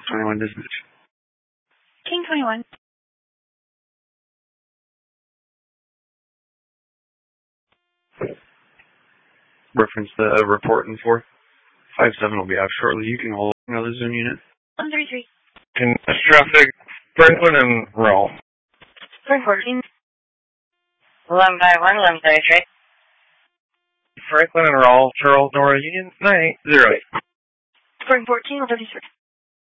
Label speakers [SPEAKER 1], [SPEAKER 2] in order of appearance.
[SPEAKER 1] 21 dispatch.
[SPEAKER 2] King 21.
[SPEAKER 1] Reference the report in 4. 5-7 will be out shortly. You can hold another Zoom unit.
[SPEAKER 2] 133.
[SPEAKER 3] Catastrophic Franklin and Roll.
[SPEAKER 2] 414.
[SPEAKER 4] 1151, 1133.
[SPEAKER 3] Franklin and Roll, Charles Nora Union, 908.
[SPEAKER 2] 414, 133.